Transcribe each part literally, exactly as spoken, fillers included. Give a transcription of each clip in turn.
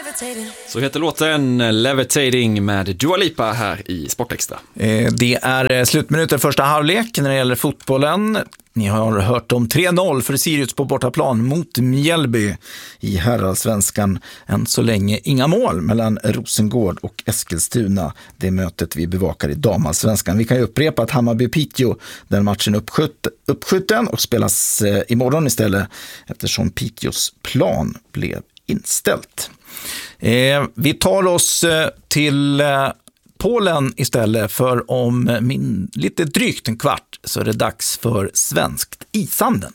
Så heter låten Levitating med Dua Lipa här i Sportextra. Eh, det är slutminuter första halvlek när det gäller fotbollen. Ni har hört om tre noll för Sirius på bortaplan mot Mjällby i herrallsvenskan. Än så länge inga mål mellan Rosengård och Eskilstuna. Det är mötet vi bevakar i damallsvenskan. Vi kan ju upprepa att Hammarby-Piteå, den matchen uppskjut, uppskjuten och spelas eh, imorgon istället eftersom Piteås plan blev inställt. Eh, vi tar oss eh, till eh, Polen istället, för om min, lite drygt en kvart så är det dags för svenskt ishanden.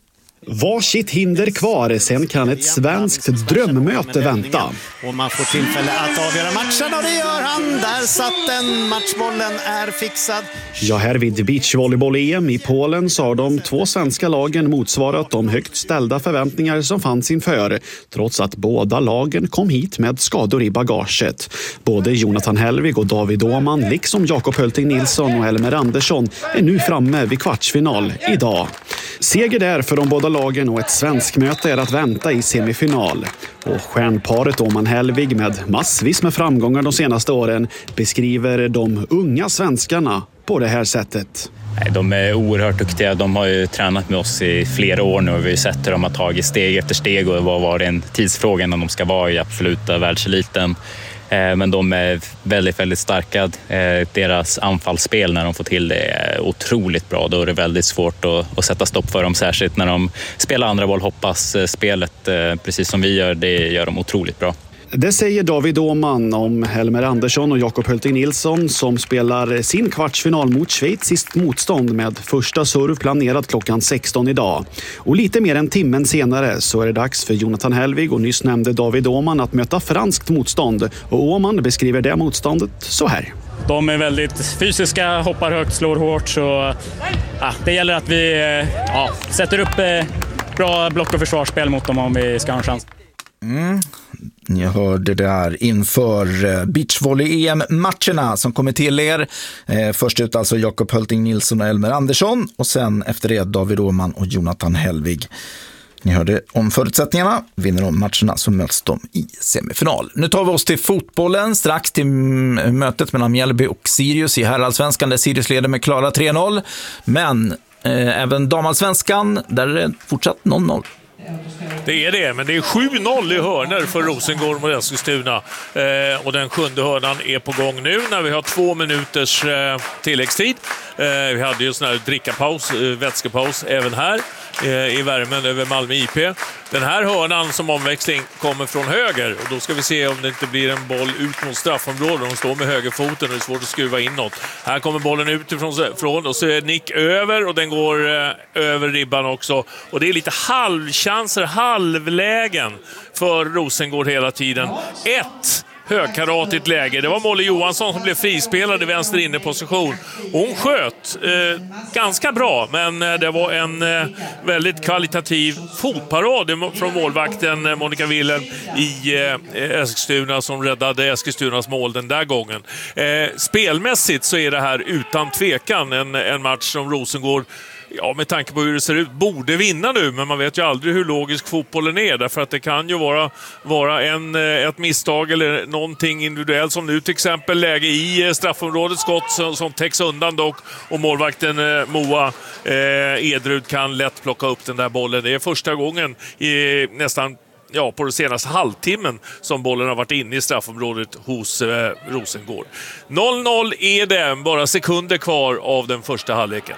Varsitt hinder kvar, sen kan ett svenskt drömmöte vänta. Och man får tillfälle att avgöra matchen och det gör han. Där satt den, matchbollen är fixad. Ja, här vid beachvolleyboll-E M i Polen så har de två svenska lagen motsvarat de högt ställda förväntningar som fanns inför. Trots att båda lagen kom hit med skador i bagaget. Både Jonathan Hellvig och David Åhman, liksom Jakob Hölting Nilsson och Elmer Andersson, är nu framme vid kvartsfinal idag. Seger där för de båda lagen och ett svensk möte är att vänta i semifinal. Och stjärnparet Åhman Hellvig med massvis med framgångar de senaste åren beskriver de unga svenskarna på det här sättet. De är oerhört duktiga. De har ju tränat med oss i flera år nu och vi har sett hur de har tagit steg efter steg och vad var det en tidsfråga när de ska vara i absoluta världseliten. Men de är väldigt, väldigt starka. Deras anfallsspel när de får till det är otroligt bra. Då är det väldigt svårt att, att sätta stopp för dem, särskilt när de spelar andra boll. Hoppas spelet, precis som vi gör, det gör de otroligt bra. Det säger David Åhman om Helmer Andersson och Jakob Hölting Nilsson som spelar sin kvartsfinal mot schweiziskt motstånd med första serv planerad klockan sexton idag. Och lite mer än timmen senare så är det dags för Jonathan Hellvig och nyss nämnde David Åhman att möta franskt motstånd. Och Åhman beskriver det motståndet så här. De är väldigt fysiska, hoppar högt, slår hårt, så ja, det gäller att vi ja, sätter upp eh, bra block- och försvarsspel mot dem om vi ska ha en chans. Mm. Ni hörde där inför beachvolley-E M-matcherna som kommer till er. Eh, först ut alltså Jakob Hölting Nilsson och Elmer Andersson och sen efter det David Åhman och Jonathan Hellvig. Ni hörde om förutsättningarna. Vinner de matcherna så möts de i semifinal. Nu tar vi oss till fotbollen, strax till mötet mellan Mjällby och Sirius i herrallsvenskan där Sirius leder med klara tre noll. Men eh, även damallsvenskan där är det fortsatt noll noll. Det är det, men det är sju noll i hörnor för Rosengård mot Eskilstuna. Eh, och den sjunde hörnan är på gång nu när vi har två minuters eh, tilläggstid. Eh, vi hade ju sån här drickapaus, eh, vätskepaus även här eh, i värmen över Malmö I P. Den här hörnan som omväxling kommer från höger och då ska vi se om det inte blir en boll ut mot straffområdet. De står med högerfoten och det är svårt att skruva inåt. Här kommer bollen utifrån och så är Nick över och den går eh, över ribban också. Och det är lite halvchanser, halvlägen för Rosengård hela tiden. Ett högkaratigt läge. Det var Molly Johansson som blev frispelad i vänster inne position. Hon sköt eh, ganska bra, men eh, det var en eh, väldigt kvalitativ fotparad från målvakten eh, Monica Wilhelm i eh, Eskilstuna som räddade Eskilstunas mål den där gången. Eh, spelmässigt så är det här utan tvekan en, en match som Rosengård, ja, med tanke på hur det ser ut, borde vinna nu, men man vet ju aldrig hur logisk fotbollen är, därför att det kan ju vara, vara en, ett misstag eller någonting individuellt, som nu till exempel läge i straffområdet, skott som, som täcks undan dock, och målvakten eh, Moa eh, Edrud kan lätt plocka upp den där bollen. Det är första gången i nästan ja, på den senaste halvtimmen som bollen har varit inne i straffområdet hos eh, Rosengård. noll noll är det, bara sekunder kvar av den första halvleken.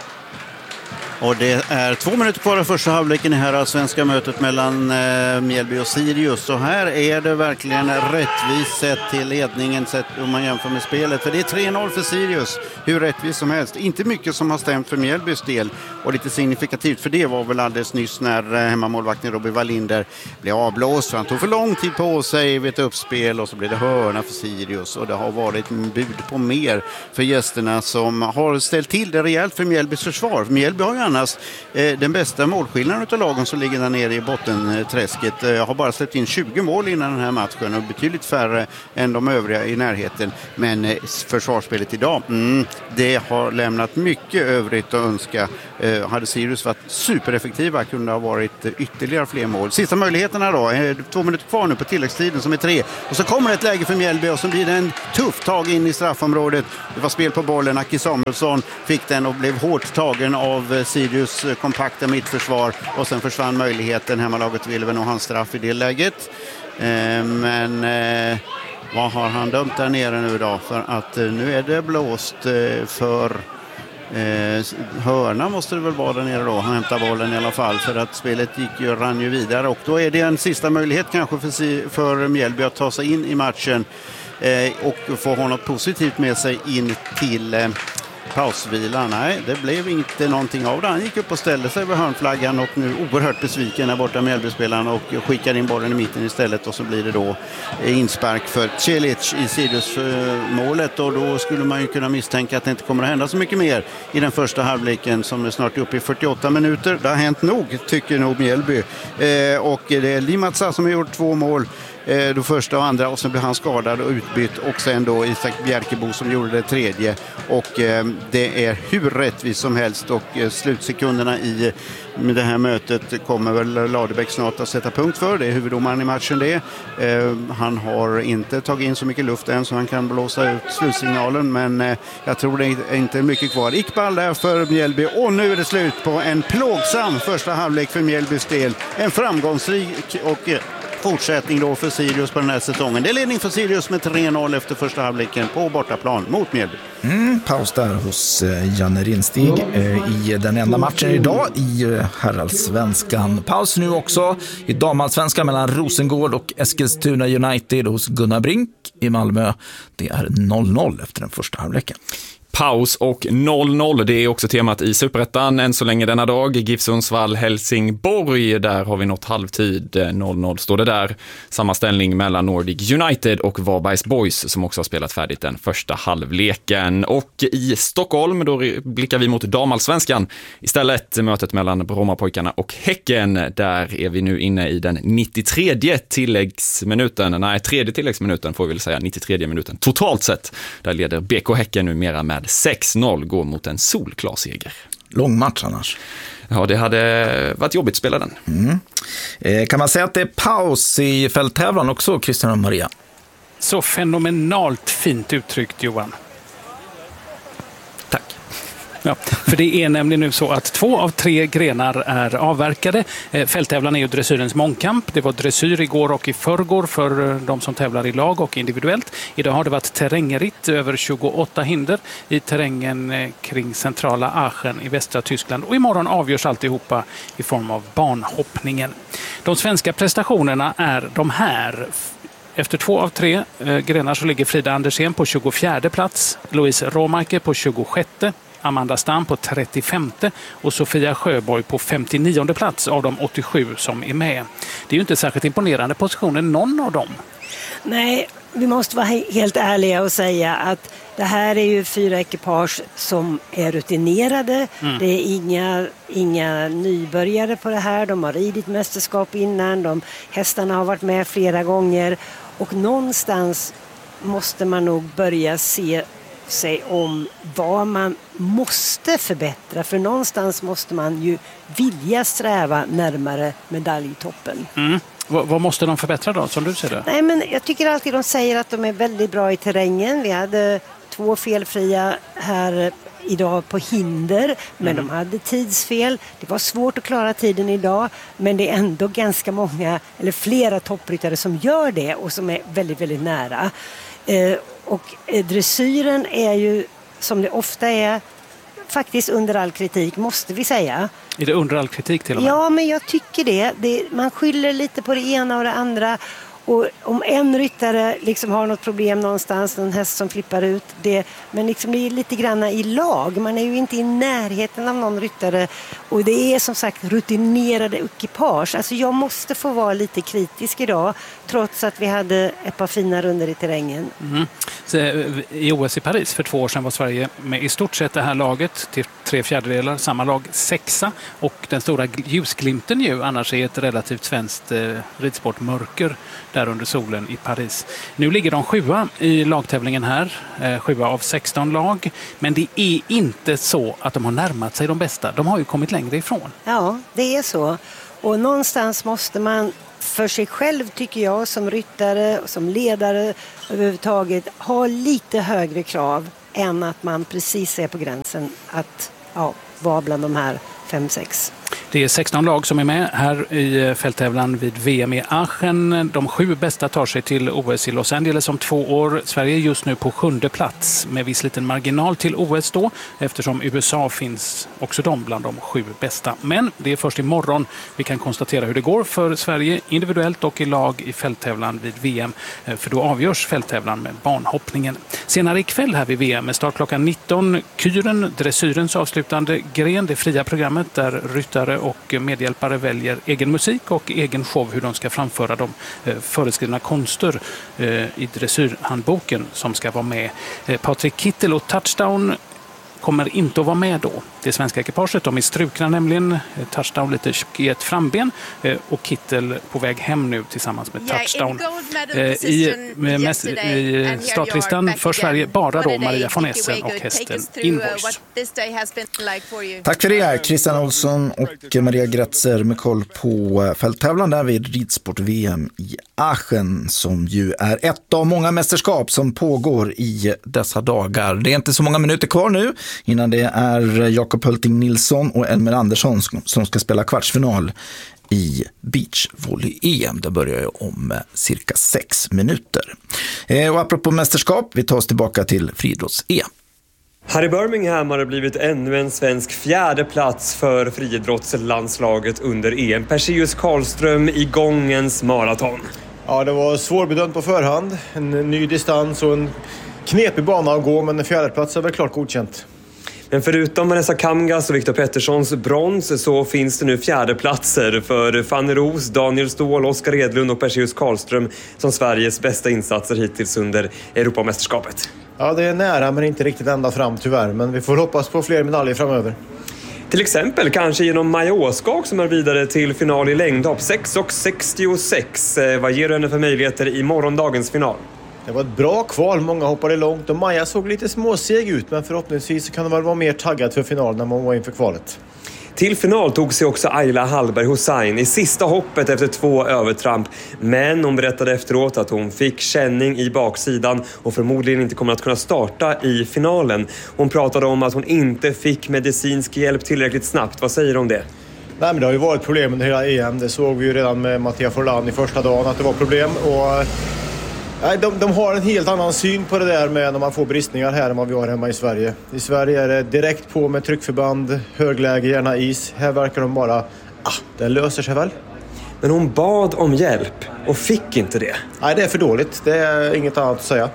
Och det är två minuter kvar av första halvleken i här svenska mötet mellan eh, Mjällby och Sirius. Så här är det verkligen rättvist sett till ledningen sett om man jämför med spelet. För det är tre noll för Sirius, hur rättvist som helst. Inte mycket som har stämt för Mjällbys del. Och lite signifikativt för det var väl alldeles nyss när eh, hemmamålvakten Robin Wallinder blev avblåst. Han tog för lång tid på sig vid ett uppspel och så blev det hörna för Sirius. Och det har varit en bud på mer för gästerna som har ställt till det rejält för Mjällbys försvar. Mjällby har ju annars eh, den bästa målskillnaden av lagen som ligger där nere i bottenträsket. Eh, har bara släppt in tjugo mål innan den här matchen och betydligt färre än de övriga i närheten. Men eh, försvarsspelet idag, mm, det har lämnat mycket övrigt att önska. Eh, hade Sirius varit supereffektiva kunde ha varit eh, ytterligare fler mål. Sista möjligheterna då, eh, två minuter kvar nu på tilläggstiden som är tre. Och så kommer ett läge för Mjällby och så blir det en tuff tag in i straffområdet. Det var spel på bollen, Aki Samuelsson fick den och blev hårt tagen av eh, Sirius eh, kompakta mittförsvar och sen försvann möjligheten. Hemmalaget ville väl nog ha en straff i det läget. Eh, men... Eh, vad har han dömt där nere nu då? För att eh, nu är det blåst eh, för eh, hörna måste det väl vara där nere då. Han hämtar bollen i alla fall för att spelet gick ju, rann ju vidare. Och då är det en sista möjlighet kanske för, för Mjällby att ta sig in i matchen eh, och få ha något positivt med sig in till eh, pausvila. Nej, det blev inte någonting av det. Han gick upp och ställde sig vid hörnflaggan och nu oerhört besviken där borta Mjällbyspelaren och skickar in bollen i mitten istället och så blir det då inspark för Celic i Sirius-målet och då skulle man ju kunna misstänka att det inte kommer att hända så mycket mer i den första halvleken som är snart uppe i fyrtioåtta minuter. Det har hänt nog, tycker nog Mjällby. Eh, och det är Limatsa som har gjort två mål. Då första och andra och sen blev han skadad och utbytt och sen då Isak Bjerkebo som gjorde det tredje och eh, det är hur rättvist som helst och eh, slutsekunderna i med det här mötet kommer väl Ladebäck snart att sätta punkt för. Det är huvuddomaren i matchen det. Eh, han har inte tagit in så mycket luft än så han kan blåsa ut slutsignalen men eh, jag tror det är inte mycket kvar. Iqbal där för Mjällby och nu är det slut på en plågsam första halvlek för Mjällbys del. En framgångsrik och eh, fortsättning då för Sirius på den här säsongen. Det är ledning för Sirius med tre noll efter första halvleken på bortaplan mot Mjällby. Mm, paus där hos eh, Janne Rinstig eh, i den enda matchen idag i eh, herrallsvenskan. Paus nu också i damallsvenskan mellan Rosengård och Eskilstuna United hos Gunnar Brink i Malmö. Det är noll noll efter den första halvleken. Paus och noll noll, det är också temat i Superettan än så länge denna dag. GIF Sundsvall, Helsingborg, där har vi nått halvtid. noll noll står det där. Samma ställning mellan Nordic United och Varbergs Boys som också har spelat färdigt den första halvleken. Och i Stockholm, då blickar vi mot damallsvenskan. Istället mötet mellan Brommapojkarna och Häcken. Där är vi nu inne i den nittiotredje tilläggsminuten. Nej, tredje tilläggsminuten får vi väl säga. nittiotredje minuten totalt sett. Där leder B K Häcken numera med sex noll, går mot en solklar seger. Lång match annars. Ja, det hade varit jobbigt att spela den. Mm. Eh, kan man säga att det är paus i fälttävlan också, Christian och Maria? Så fenomenalt fint uttryckt, Johan. Tack. Ja, för det är nämligen nu så att två av tre grenar är avverkade. Fälttävlan är ju dressyrens mångkamp. Det var dressyr igår och i förrgår för de som tävlar i lag och individuellt. Idag har det varit terrängritt över tjugoåtta hinder i terrängen kring centrala Aachen i västra Tyskland. Och imorgon avgörs alltihopa i form av banhoppningen. De svenska prestationerna är de här. Efter två av tre eh, grenar så ligger Frida Andersén på tjugofjärde plats, Louise Råmarker på tjugosjätte, Amanda Stam på trettiofemte och Sofia Sjöborg på femtionionde plats av de åttiosju som är med. Det är ju inte särskilt imponerande positioner någon av dem. Nej, vi måste vara helt ärliga och säga att det här är ju fyra ekipage som är rutinerade. Mm. Det är inga, inga nybörjare på det här. De har ridit mästerskap innan. De, hästarna har varit med flera gånger. Och någonstans måste man nog börja se sig om vad man måste förbättra. För någonstans måste man ju vilja sträva närmare medaljtoppen. Mm. V- vad måste de förbättra då, som du ser det? Nej, men jag tycker alltid de säger att de är väldigt bra i terrängen. Vi hade två felfria här idag på hinder, men mm. de hade tidsfel. Det var svårt att klara tiden idag, men det är ändå ganska många, eller flera toppryttare som gör det och som är väldigt, väldigt nära. Eh, och eh, dressyren är ju, som det ofta är, faktiskt under all kritik, måste vi säga. Är det under all kritik till och med? Ja, men jag tycker det. det man skyller lite på det ena och det andra. Och om en ryttare liksom har något problem någonstans, en häst som flippar ut det, men liksom det är lite grann i lag. Man är ju inte i närheten av någon ryttare och det är som sagt rutinerade ekipage. Alltså jag måste få vara lite kritisk idag, trots att vi hade ett par fina runder i terrängen. Mm. Så, i O S i Paris för två år sedan var Sverige med i stort sett det här laget till tre fjärdedelar, samma lag sexa och den stora ljusglimten ju annars är ett relativt svenskt eh, ridsportmörker där under solen i Paris. Nu ligger de sjua i lagtävlingen här, eh, sjua av sexton lag, men det är inte så att de har närmat sig de bästa. De har ju kommit längre ifrån. Ja, det är så. Och någonstans måste man för sig själv, tycker jag, som ryttare och som ledare överhuvudtaget ha lite högre krav än att man precis är på gränsen att ja, vara bland de här fem sex. Det är sexton lag som är med här i fälttävlan vid V M i Aachen. De sju bästa tar sig till O S i Los Angeles om två år. Sverige är just nu på sjunde plats med viss liten marginal till O S då, eftersom U S A finns också de bland de sju bästa. Men det är först imorgon vi kan konstatera hur det går för Sverige individuellt och i lag i fälttävlan vid V M, för då avgörs fälttävlan med banhoppningen. Senare ikväll här vid V M med start klockan nitton, Kyren, dressyrens avslutande gren, det fria programmet där ryttare och medhjälpare väljer egen musik och egen show hur de ska framföra de eh, föreskrivna konster eh, i dressyrhandboken som ska vara med. Eh, Patrik Kittel och Touchdown kommer inte att vara med då. Det svenska ekipaget, de är strukna nämligen. Touchdown lite tjock i ett framben eh, och Kittel på väg hem nu tillsammans med Touchdown. Eh, I, med, med, I startlistan för Sverige bara då Maria von Essen och hästen Invoice. Tack för det, Christian Olsson och Maria Gretzer med koll på fälttävlan där vid ridsport-V M i Aachen, som ju är ett av många mästerskap som pågår i dessa dagar. Det är inte så många minuter kvar nu innan det är Jakob Hölting Nilsson och Elmer Andersson som ska spela kvartsfinal i beachvolley-E M. Det börjar ju om cirka sex minuter. Och apropå mästerskap, vi tar oss tillbaka till friidrotts-E M. Här i Birmingham har det blivit ännu en svensk fjärde plats för friidrottslandslaget under E M. Perseus Karlström i gångens maraton. Ja, det var svårbedömt på förhand. En ny distans och en knepig bana att gå, men en fjärde plats är väl klart godkänt. Men förutom Vanessa Kamgas och Viktor Petterssons brons så finns det nu fjärde platser för Fanny Ros, Daniel Ståhl, Oskar Edlund och Perseus Karlström som Sveriges bästa insatser hittills under Europamästerskapet. Ja, det är nära men inte riktigt ända fram tyvärr, men vi får hoppas på fler medaljer framöver. Till exempel kanske genom Maja Åskog som är vidare till final i längdhopp sex och sextiosex. Vad ger du henne för möjligheter i morgondagens final? Det var ett bra kval, många hoppade långt och Maja såg lite småseg ut, men förhoppningsvis kan hon väl vara mer taggad för finalen när man var inför kvalet. Till final tog sig också Ayla Hallberg Hussein i sista hoppet efter två övertramp. Men hon berättade efteråt att hon fick känning i baksidan och förmodligen inte kommer att kunna starta i finalen. Hon pratade om att hon inte fick medicinsk hjälp tillräckligt snabbt. Vad säger du om det? Nej, men det har ju varit problem under hela E M. Det såg vi ju redan med Mattia Forlan i första dagen att det var problem. Och nej, de, de har en helt annan syn på det där med när man får bristningar här än vad vi har hemma i Sverige. I Sverige är det direkt på med tryckförband, högläge, gärna is. Här verkar de bara, ah, det löser sig väl. Men hon bad om hjälp och fick inte det. Nej, det är för dåligt. Det är inget annat att säga.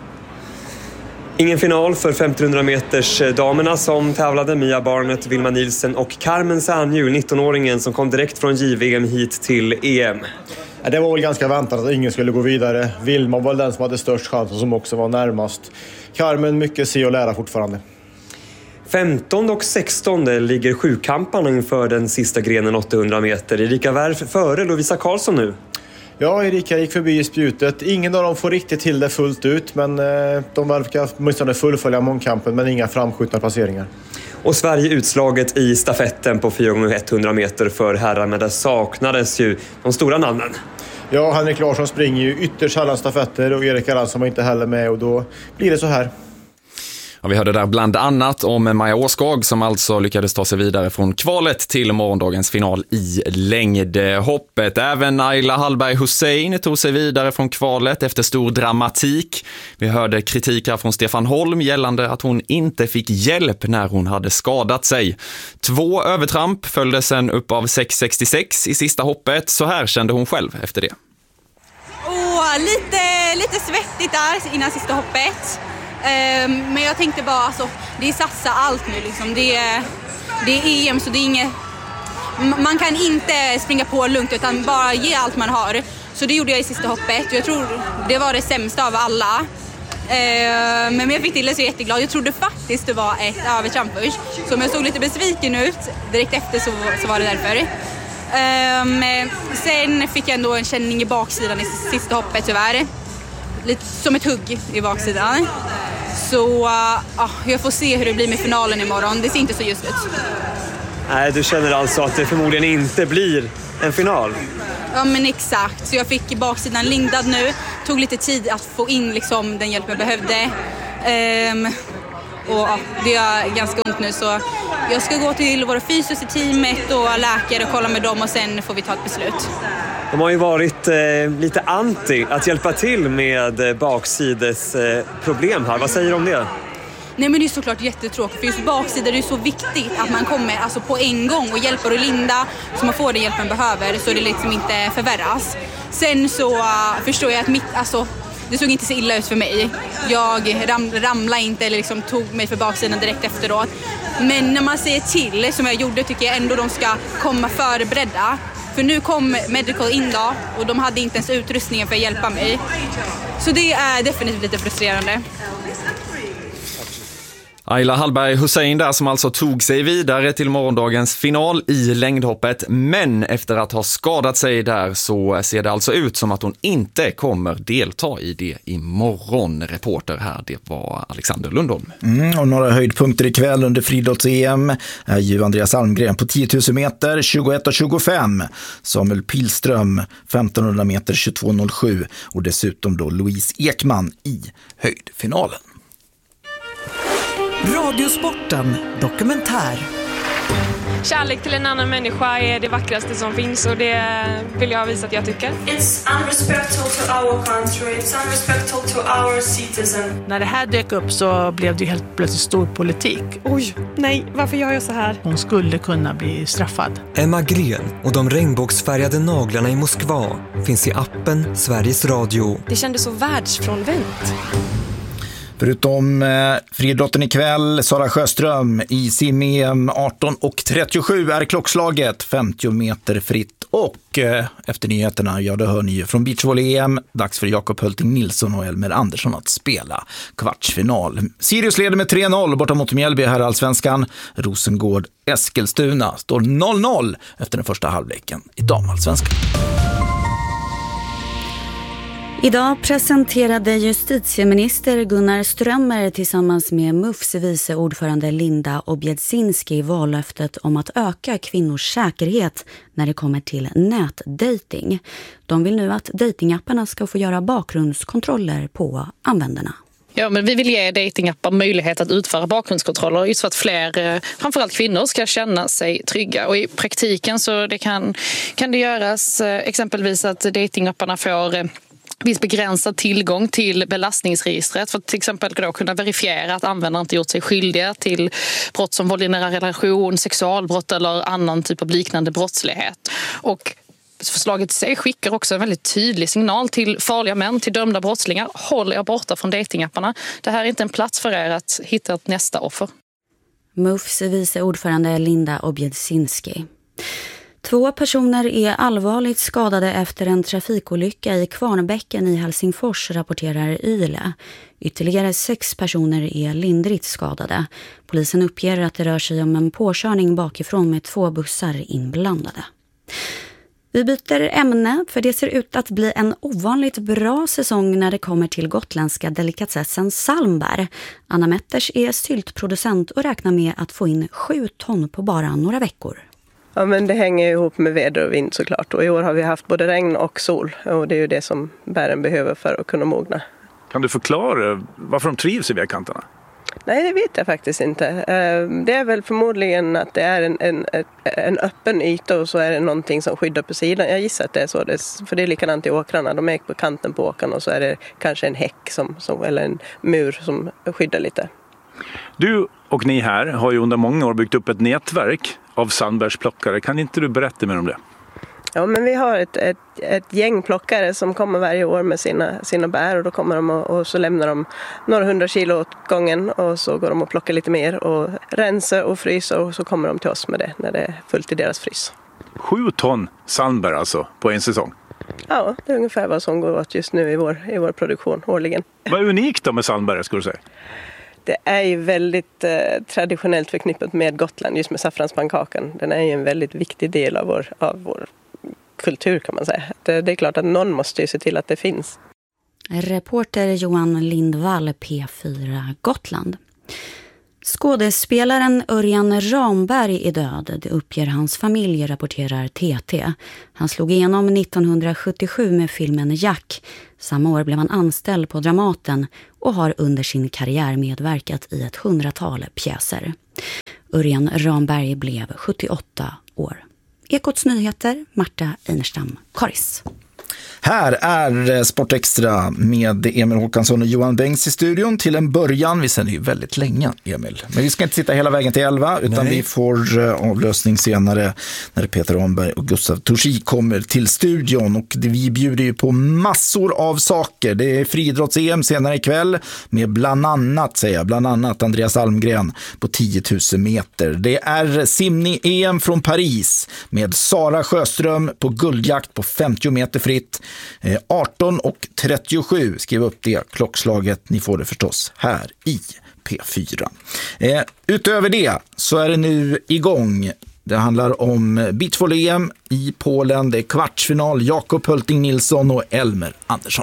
Ingen final för femtonhundra meters damerna som tävlade. Mia Barnett, Vilma Nielsen och Carmen Sanju, nittonåringen som kom direkt från J V M hit till E M. Ja, det var väl ganska väntat att ingen skulle gå vidare. Vilma var den som hade störst chans och som också var närmast. Carmen, mycket se och lära fortfarande. femtonde och sextonde ligger sjukamparna inför den sista grenen åttahundra meter. Erika Wärf före Lovisa Karlsson nu. Ja, Erika gick förbi i spjutet. Ingen av dem får riktigt till det fullt ut, men eh, de verkar åtminstone fullfölja mångkampen, men inga framskjutna placeringar. Och Sverige utslaget i stafetten på fyra gånger etthundra meter för herrar, men där saknades ju de stora namnen. Ja, Henrik Larsson springer ju ytterst alla stafetter och Erik Erlandsson var inte heller med och då blir det så här. Ja, vi hörde där bland annat om Maja Åskog som alltså lyckades ta sig vidare från kvalet till morgondagens final i längdhoppet. Även Ayla Hallberg Hussein tog sig vidare från kvalet efter stor dramatik. Vi hörde kritik här från Stefan Holm gällande att hon inte fick hjälp när hon hade skadat sig. Två övertramp följde sen upp av sex sextiosex i sista hoppet. Så här kände hon själv efter det. Oh, lite, lite svettigt där innan sista hoppet. Um, men jag tänkte bara, alltså, det är satsa allt nu liksom. det, är, det är E M så det är inget, man kan inte springa på lugnt utan bara ge allt man har. Så det gjorde jag i sista hoppet och jag tror det var det sämsta av alla. Eh, men jag fick till det så jag är jätteglad. Jag trodde faktiskt det var ett övertramp först. Så om jag såg lite besviken ut direkt efter så, så var det därför. Eh, sen fick jag ändå en känning i baksidan i sista hoppet tyvärr. Lite som ett hugg i baksidan. Så uh, jag får se hur det blir med finalen imorgon. Det ser inte så just ut. Nej, du känner alltså att det förmodligen inte blir en final? Ja, men exakt. Så jag fick baksidan lindad nu. Tog lite tid att få in liksom, den hjälp jag behövde. Um, och ja, det är ganska ont nu. Så jag ska gå till våra fysios i teamet och läkare och kolla med dem och sen får vi ta ett beslut. De har ju varit eh, lite anti att hjälpa till med eh, baksides eh, problem här. Vad säger du om det? Nej, men det är såklart jättetråkigt för just baksidan är det så viktigt att man kommer alltså, på en gång och hjälper och linda så man får den hjälp man behöver så det liksom inte förvärras. Sen så uh, förstår jag att mitt, alltså, det såg inte så illa ut för mig. Jag ram, ramlade inte eller liksom tog mig för baksidan direkt efteråt. Men när man säger till som jag gjorde tycker jag ändå de ska komma förberedda. För nu kom Medical in då och de hade inte ens utrustningen för att hjälpa mig. Så det är definitivt lite frustrerande. Ayla Hallberg Hussein där som alltså tog sig vidare till morgondagens final i längdhoppet. Men efter att ha skadat sig där så ser det alltså ut som att hon inte kommer delta i det imorgon. Reporter här, det var Alexander Lundholm. Mm, och några höjdpunkter ikväll under friidrotts-E M är ju Andreas Almgren på tio tusen meter, tjugoett och tjugofem. Samuel Pilström, femtonhundra meter, tjugotvå noll sju. Och dessutom då Louise Ekman i höjdfinalen. Radiosporten dokumentär. Kärlek till en annan människa är det vackraste som finns och det vill jag visa att jag tycker. It's unrespectful to our country, it's unrespectful to our citizen. När det här dök upp så blev det helt plötsligt stor politik. Oj, nej, varför gör jag så här? Hon skulle kunna bli straffad. Emma Gren och de regnbågsfärgade naglarna i Moskva finns i appen Sveriges Radio. Det kändes så världsfrånvänt. Förutom eh, friidrotten ikväll, Sara Sjöström i sim-E M arton och trettiosju är klockslaget femtio meter fritt. Och eh, efter nyheterna, ja då hör ni från beachvolley-E M, dags för Jakob Hölting Nilsson och Elmer Andersson att spela kvartsfinal. Sirius leder med tre noll borta mot Mjällby här i Allsvenskan. Rosengård Eskilstuna står noll noll efter den första halvleken i damallsvenskan. Idag presenterade justitieminister Gunnar Strömmer tillsammans med M U Fs vice ordförande Linda Objedzinski vallöftet om att öka kvinnors säkerhet när det kommer till nätdating. De vill nu att datingapparna ska få göra bakgrundskontroller på användarna. Ja, men vi vill ge datingappar möjlighet att utföra bakgrundskontroller just för att fler, framförallt kvinnor, ska känna sig trygga. Och i praktiken så det kan, kan det göras exempelvis att datingapparna får viss begränsad tillgång till belastningsregistret för att till exempel då kunna verifiera att användaren inte gjort sig skyldiga till brott som våld i nära relation, sexualbrott eller annan typ av liknande brottslighet. Och förslaget i sig skickar också en väldigt tydlig signal till farliga män, till dömda brottslingar. Håll er borta från datingapparna. Det här är inte en plats för er att hitta ett nästa offer. M U Fs vice ordförande Linda Objedzinski. Två personer är allvarligt skadade efter en trafikolycka i Kvarnbäcken i Helsingfors, rapporterar Yle. Ytterligare sex personer är lindrigt skadade. Polisen uppger att det rör sig om en påkörning bakifrån med två bussar inblandade. Vi byter ämne för det ser ut att bli en ovanligt bra säsong när det kommer till gotländska delikatessen salmbär. Anna Metters är syltproducent och räknar med att få in sju ton på bara några veckor. Ja, men det hänger ihop med väder och vind såklart. Och i år har vi haft både regn och sol. Och det är ju det som bären behöver för att kunna mogna. Kan du förklara varför de trivs i vägkanterna? Nej, det vet jag faktiskt inte. Det är väl förmodligen att det är en, en, en öppen yta och så är det någonting som skyddar på sidan. Jag gissar att det är så. För det är likadant i åkrarna. De är på kanten på åkern och så är det kanske en häck som, som, eller en mur som skyddar lite. Du och ni här har ju under många år byggt upp ett nätverk av sandbärsplockare. Kan inte du berätta mer om det? Ja, men vi har ett, ett, ett gäng plockare som kommer varje år med sina, sina bär och då kommer de och, och så lämnar de några hundra kilo åt gången och så går de och plockar lite mer och rensar och fryser och så kommer de till oss med det när det är fullt i deras frys. Sju ton sandbär alltså på en säsong? Ja, det är ungefär vad som går åt just nu i vår, i vår produktion årligen. Vad är unikt då med Sandberga, skulle du säga? Det är ju väldigt eh, traditionellt förknippat med Gotland, just med saffranspankakan. Den är ju en väldigt viktig del av vår, av vår kultur, kan man säga. Det, det är klart att någon måste ju se till att det finns. Reporter Johan Lindvall, P fyra Gotland. Skådespelaren Örjan Ramberg är död, det uppger hans familj, rapporterar T T. Han slog igenom nittonhundrasjuttiosju med filmen Jack. Samma år blev han anställd på Dramaten och har under sin karriär medverkat i ett hundratal pjäser. Örjan Ramberg blev sjuttioåtta år. Ekots nyheter, Marta Einerstam, Karis. Här är Sportextra med Emil Håkansson och Johan Bengts i studion till en början. Vi sänder ju väldigt länge, Emil. Men vi ska inte sitta hela vägen till elva, utan Nej. vi får avlösning senare när Peter Ramberg och Gustav Torsi kommer till studion. Och vi bjuder ju på massor av saker. Det är friidrotts-E M senare ikväll med bland annat, säger jag, bland annat Andreas Almgren på tio tusen meter. Det är simning-E M från Paris med Sara Sjöström på guldjakt på femtio meter fritt. arton och trettiosju, skriv upp det klockslaget, ni får det förstås här i P fyra. Eh, utöver det så är det nu igång. Det handlar om beachvolley-E M i Polen, det är kvartsfinal, Jakob Hölting Nilsson och Elmer Andersson.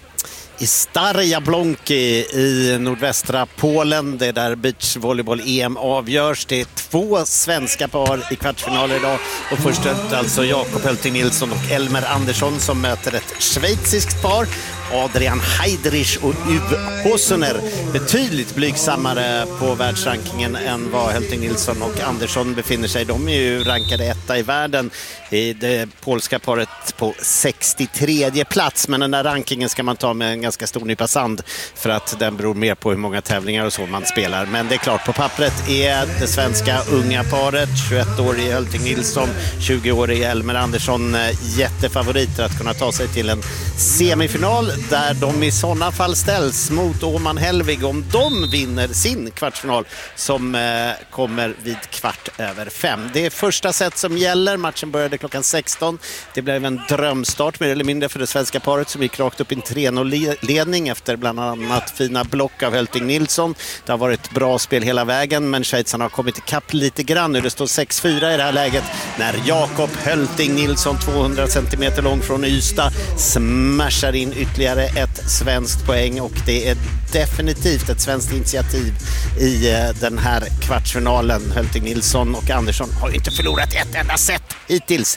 I Stare Jablonki i nordvästra Polen, det är där beachvolleyboll-E M avgörs. Det är två svenska par i kvartsfinal idag och först ut alltså Jakob Hölting Nilsson och Elmer Andersson som möter ett schweiziskt par. Adrian Heidrich och Uwe Hosener, betydligt blygsammare på världsrankingen än vad Hölting Nilsson och Andersson befinner sig. De är ju rankade etta i världen, i det polska paret på sextiotredje plats, men den där rankingen ska man ta med en ganska stor nypa sand för att den beror mer på hur många tävlingar och så man spelar. Men det är klart, på pappret är det svenska unga paret, tjugoett-årige Hölting Nilsson, tjugo-årige Elmer Andersson, jättefavoriter att kunna ta sig till en semifinal där de i sådana fall ställs mot Åman Helvig om de vinner sin kvartsfinal som eh, kommer vid kvart över fem. Det är första set som gäller. Matchen började klockan sexton. Det blev en drömstart mer eller mindre för det svenska paret som gick rakt upp i en tre noll-ledning efter bland annat fina block av Hölting Nilsson. Det har varit bra spel hela vägen, men schweizarna har kommit i kapp lite grann. Nu det står sex fyra i det här läget när Jakob Hölting Nilsson, tvåhundra centimeter lång från Ystad, smashar in ytterligare ett svenskt poäng, och det är definitivt ett svenskt initiativ i den här kvartsfinalen. Hölting Nilsson och Andersson har inte förlorat ett enda set hittills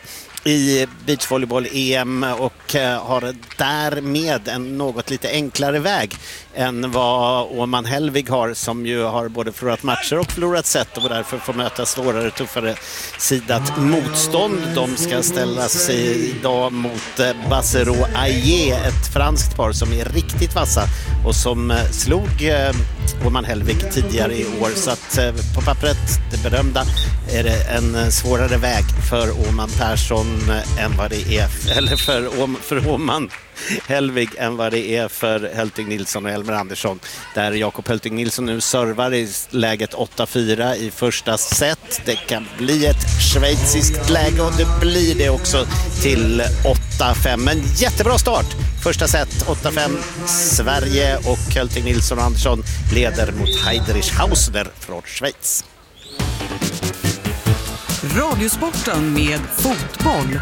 i beachvolleyboll-E M och har därmed en något lite enklare väg än vad Åman Helvig har, som ju har både förlorat matcher och förlorat set och därför får möta svårare, tuffare sidat motstånd. De ska ställa sig idag mot Bassero Aie, ett franskt par som är riktigt vassa och som slog Åman Helvig tidigare i år. Så att på pappret, det berömda, är det en svårare väg för Åman Persson än vad det är, eller för, Åm, för Åman Helvig än vad det är för Hölting Nilsson och Elmer Andersson, där Jakob Hölting Nilsson nu servar i läget åtta fyra i första set. Det kan bli ett schweiziskt läge och det blir det också till åtta fem. Men jättebra start. Första set åtta fem. Sverige och Hölting Nilsson och Andersson leder mot Heidrich Hausner från Schweiz. Radiosporten med fotboll.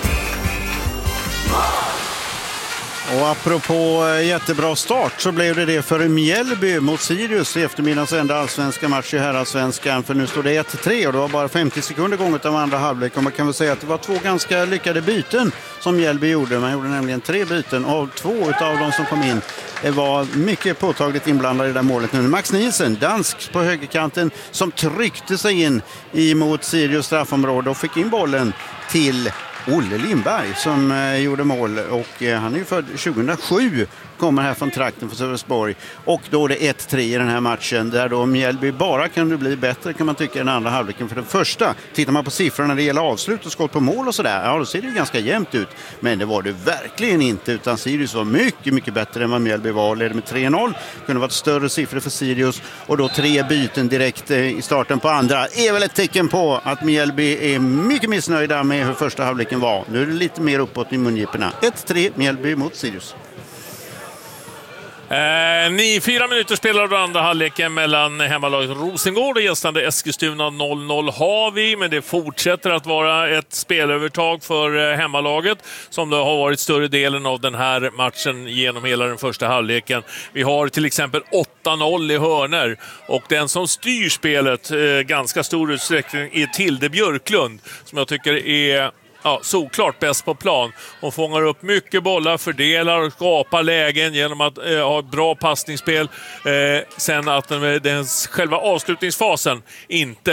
Och apropå jättebra start så blev det det för Mjällby mot Sirius i eftermiddagens enda allsvenska match i herrallsvenskan. För nu står det ett tre och det var bara femtio sekunder gånget av andra halvlek. Och man kan väl säga att det var två ganska lyckade byten som Mjällby gjorde. Man gjorde nämligen tre byten och två av dem som kom in var mycket påtagligt inblandade i det där målet nu. Max Nielsen, dansk på högerkanten, som tryckte sig in emot Sirius straffområde och fick in bollen till Olle Lindberg som eh, gjorde mål, och eh, han är ju född tjugohundrasju, kommer här från trakten för Sölvesborg, och då är det ett tre i den här matchen där då Mjällby bara kan det bli bättre, kan man tycka, i den andra halvleken. För den första, tittar man på siffrorna när det gäller avslut och skott på mål och sådär, ja då ser det ju ganska jämnt ut, men det var det verkligen inte, utan Sirius var mycket, mycket bättre än vad Mjällby var, ledde med tre noll, kunde varit större siffror för Sirius, och då tre byten direkt eh, i starten på andra är väl ett tecken på att Mjällby är mycket missnöjda med hur första halvleken halvleken var. Nu är det lite mer uppåt i mungiporna. ett tre Mjällby mot Sirius. Eh, nio, fyra minuter spelar då andra halvleken mellan hemmalaget Rosengård och gästande Eskilstuna. noll noll har vi, men det fortsätter att vara ett spelövertag för eh, hemmalaget som det har varit större delen av den här matchen genom hela den första halvleken. Vi har till exempel åtta noll i hörner och den som styr spelet eh, ganska stor utsträckning är Tilde Björklund som jag tycker är ja, såklart bäst på plan. Hon fångar upp mycket bollar, fördelar och skapar lägen genom att eh, ha ett bra passningsspel. Eh, sen att den, den själva avslutningsfasen inte